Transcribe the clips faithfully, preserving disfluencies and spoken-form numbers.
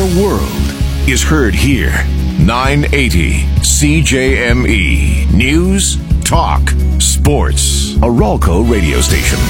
The world is heard here. nine eighty C J M E. News, talk, sports. A Ralco radio station.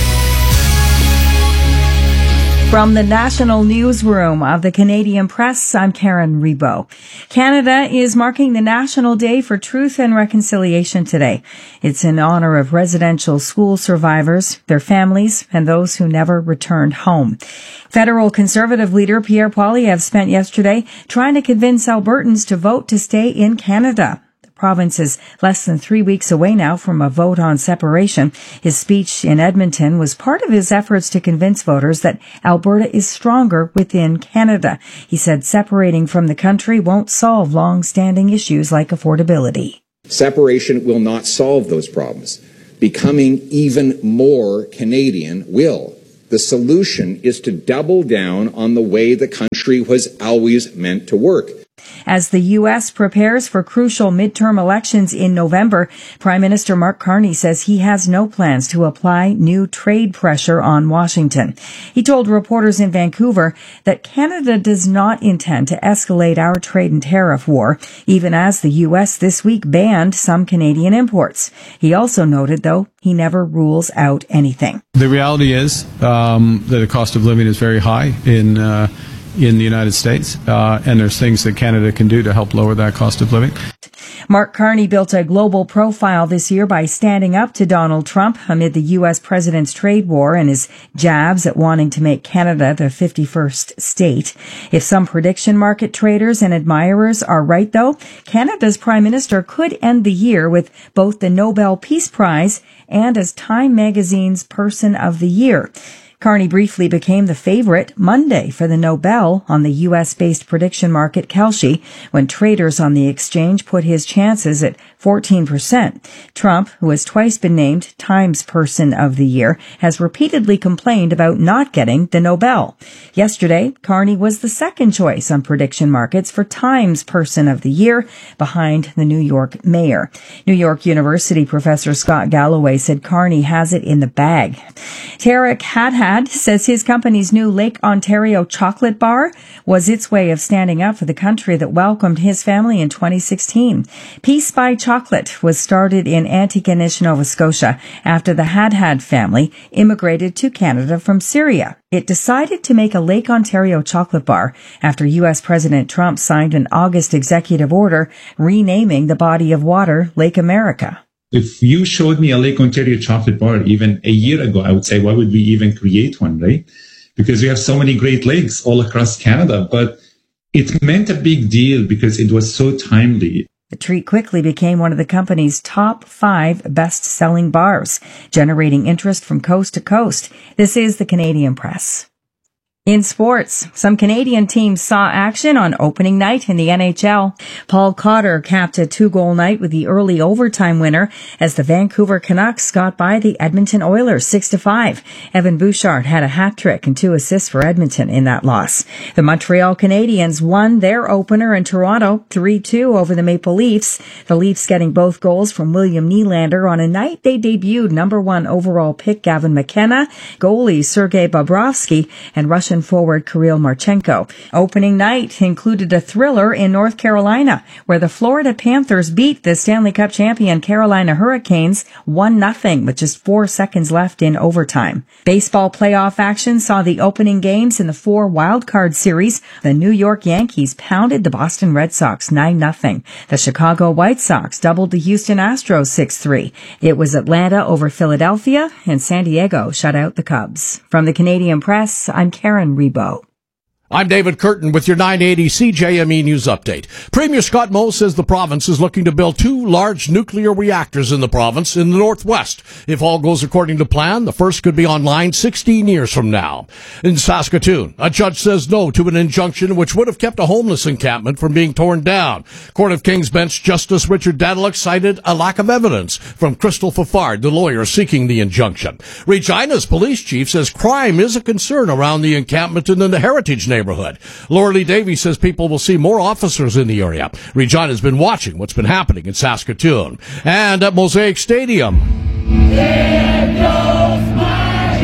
From the National Newsroom of the Canadian Press, I'm Karen Rebo. Canada is marking the National Day for Truth and Reconciliation today. It's in honor of residential school survivors, their families, and those who never returned home. Federal Conservative leader Pierre Poilievre spent yesterday trying to convince Albertans to vote to stay in Canada. Province is less than three weeks away now from a vote on separation. His speech in Edmonton was part of his efforts to convince voters that Alberta is stronger within Canada. He said separating from the country won't solve long-standing issues like affordability. Separation will not solve those problems. Becoming even more Canadian will. The solution is to double down on the way the country was always meant to work. As the U S prepares for crucial midterm elections in November, Prime Minister Mark Carney says he has no plans to apply new trade pressure on Washington. He told reporters in Vancouver that Canada does not intend to escalate our trade and tariff war, even as the U S this week banned some Canadian imports. He also noted, though, he never rules out anything. The reality is um, that the cost of living is very high in uh in the United States, uh, and there's things that Canada can do to help lower that cost of living. Mark Carney built a global profile this year by standing up to Donald Trump amid the U S president's trade war and his jabs at wanting to make Canada the fifty-first state. If some prediction market traders and admirers are right, though, Canada's prime minister could end the year with both the Nobel Peace Prize and as Time magazine's Person of the Year. Carney briefly became the favorite Monday for the Nobel on the U S-based prediction market Kalshi when traders on the exchange put his chances at fourteen percent. Trump, who has twice been named Time's Person of the Year, has repeatedly complained about not getting the Nobel. Yesterday, Carney was the second choice on prediction markets for Time's Person of the Year, behind the New York mayor. New York University professor Scott Galloway said Carney has it in the bag. Tarek Hadhad says his company's new Lake Ontario chocolate bar was its way of standing up for the country that welcomed his family in twenty sixteen. Peace by Chocolate was started in Antigonish, Nova Scotia, after the Hadhad family immigrated to Canada from Syria. It decided to make a Lake Ontario chocolate bar after U S President Trump signed an August executive order renaming the body of water Lake America. If you showed me a Lake Ontario chocolate bar even a year ago, I would say, why would we even create one, right? Because we have so many great lakes all across Canada. But it meant a big deal because it was so timely. The treat quickly became one of the company's top five best-selling bars, generating interest from coast to coast. This is the Canadian Press. In sports, some Canadian teams saw action on opening night in the N H L. Paul Cotter capped a two-goal night with the early overtime winner as the Vancouver Canucks got by the Edmonton Oilers six to five. Evan Bouchard had a hat trick and two assists for Edmonton in that loss. The Montreal Canadiens won their opener in Toronto three two over the Maple Leafs. The Leafs getting both goals from William Nylander on a night they debuted number one overall pick Gavin McKenna, goalie Sergei Bobrovsky, and Russian forward Kirill Marchenko. Opening night included a thriller in North Carolina, where the Florida Panthers beat the Stanley Cup champion Carolina Hurricanes one nothing with just four seconds left in overtime. Baseball playoff action saw the opening games in the four wildcard series. The New York Yankees pounded the Boston Red Sox nine nothing. The Chicago White Sox doubled the Houston Astros six three. It was Atlanta over Philadelphia, and San Diego shut out the Cubs. From the Canadian Press, I'm Karen Rebo. I'm David Curtin with your nine eighty C J M E News Update. Premier Scott Moe says the province is looking to build two large nuclear reactors in the province in the northwest. If all goes according to plan, the first could be online sixteen years from now. In Saskatoon, a judge says no to an injunction which would have kept a homeless encampment from being torn down. Court of King's Bench Justice Richard Dadlock cited a lack of evidence from Crystal Fafard, the lawyer seeking the injunction. Regina's police chief says crime is a concern around the encampment and in the Heritage neighborhood. neighborhood. Laura Lee Davies says people will see more officers in the area. Regina has been watching what's been happening in Saskatoon. And at Mosaic Stadium, there goes my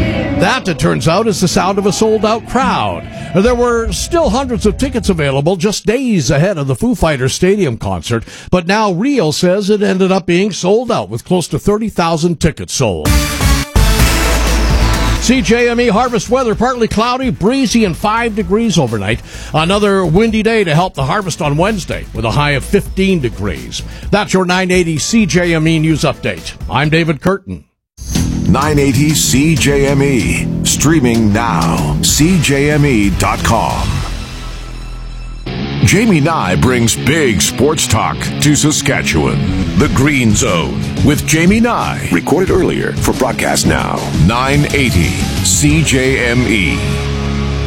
That, it turns out, is the sound of a sold-out crowd. There were still hundreds of tickets available just days ahead of the Foo Fighters Stadium concert, but now Rio says it ended up being sold out with close to thirty thousand tickets sold. C J M E harvest weather, partly cloudy, breezy, and five degrees overnight. Another windy day to help the harvest on Wednesday with a high of fifteen degrees. That's your nine eighty C J M E News Update. I'm David Curtin. nine eighty C J M E. Streaming now. C J M E dot com. Jamie Nye brings big sports talk to Saskatchewan. The Green Zone with Jamie Nye. Recorded earlier for broadcast now. nine eighty C J M E.